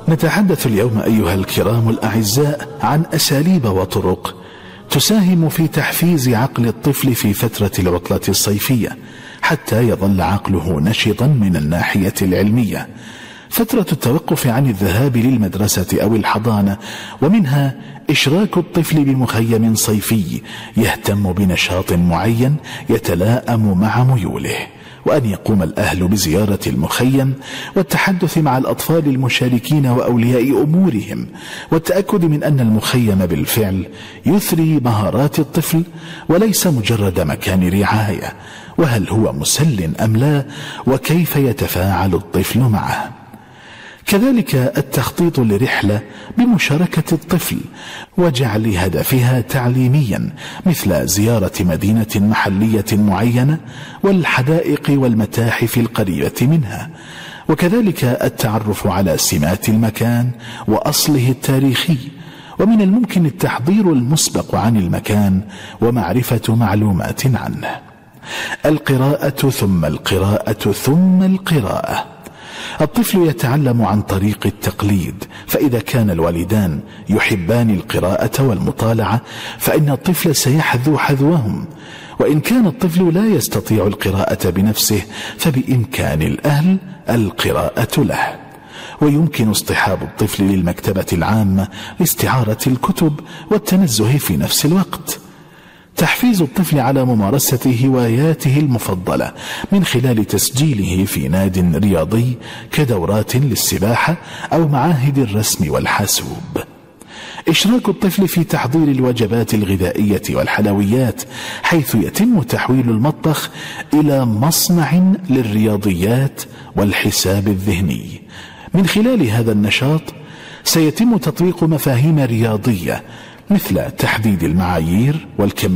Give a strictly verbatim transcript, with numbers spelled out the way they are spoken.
نتحدث اليوم أيها الكرام الأعزاء عن أساليب وطرق تساهم في تحفيز عقل الطفل في فترة العطلة الصيفية حتى يظل عقله نشطا من الناحية العلمية. فترة التوقف عن الذهاب للمدرسة أو الحضانة، ومنها إشراك الطفل بمخيم صيفي يهتم بنشاط معين يتلائم مع ميوله، وأن يقوم الأهل بزيارة المخيم والتحدث مع الأطفال المشاركين وأولياء أمورهم، والتأكد من أن المخيم بالفعل يثري مهارات الطفل وليس مجرد مكان رعاية، وهل هو مسل أم لا، وكيف يتفاعل الطفل معه. كذلك التخطيط لرحلة بمشاركة الطفل وجعل هدفها تعليميا، مثل زيارة مدينة محلية معينة والحدائق والمتاحف القريبة منها، وكذلك التعرف على سمات المكان وأصله التاريخي. ومن الممكن التحضير المسبق عن المكان ومعرفة معلومات عنه. القراءة ثم القراءة ثم القراءة. الطفل يتعلم عن طريق التقليد، فإذا كان الوالدان يحبان القراءة والمطالعة فإن الطفل سيحذو حذوهم، وإن كان الطفل لا يستطيع القراءة بنفسه فبإمكان الأهل القراءة له. ويمكن اصطحاب الطفل للمكتبة العامة لاستعارة الكتب والتنزه في نفس الوقت. تحفيز الطفل على ممارسة هواياته المفضلة من خلال تسجيله في ناد رياضي كدورات للسباحة أو معاهد الرسم والحاسوب. إشراك الطفل في تحضير الوجبات الغذائية والحلويات، حيث يتم تحويل المطبخ إلى مصنع للرياضيات والحساب الذهني. من خلال هذا النشاط سيتم تطبيق مفاهيم رياضية مثل تحديد المعايير والكميات